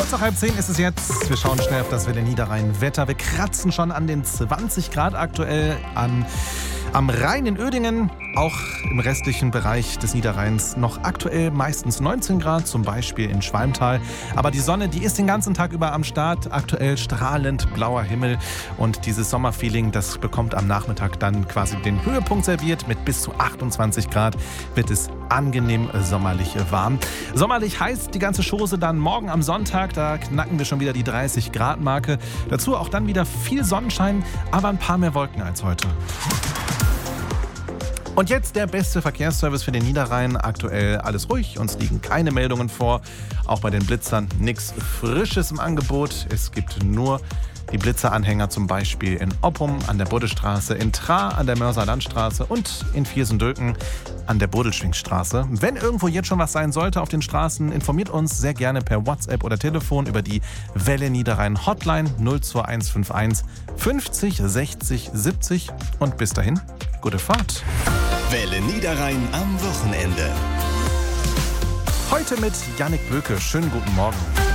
Kurz nach 9:30 ist es jetzt. Wir schauen schnell auf das Welle Niederrhein-Wetter. Wir kratzen schon an den 20 Grad aktuell am Rhein in Uerdingen. Auch im restlichen Bereich des Niederrheins noch aktuell meistens 19 Grad, zum Beispiel in Schwalmtal. Aber die Sonne, die ist den ganzen Tag über am Start. Aktuell strahlend blauer Himmel. Und dieses Sommerfeeling, das bekommt am Nachmittag dann quasi den Höhepunkt serviert. Mit bis zu 28 Grad wird es angenehm sommerlich warm. Sommerlich heißt die ganze Chose dann morgen am Sonntag. Da knacken wir schon wieder die 30 Grad Marke. Dazu auch dann wieder viel Sonnenschein, aber ein paar mehr Wolken als heute. Und jetzt der beste Verkehrsservice für den Niederrhein. Aktuell alles ruhig, uns liegen keine Meldungen vor. Auch bei den Blitzern nichts Frisches im Angebot. Es gibt nur die Blitzeranhänger zum Beispiel in Oppum an der Buddestraße, in Tra an der Mörser Landstraße und in Viersen-Dülken an der Bodelschwingstraße. Wenn irgendwo jetzt schon was sein sollte auf den Straßen, informiert uns sehr gerne per WhatsApp oder Telefon über die Welle Niederrhein Hotline 02151 50 60 70. Und bis dahin, gute Fahrt. Welle Niederrhein am Wochenende. Heute mit Jannik Böke. Schönen guten Morgen.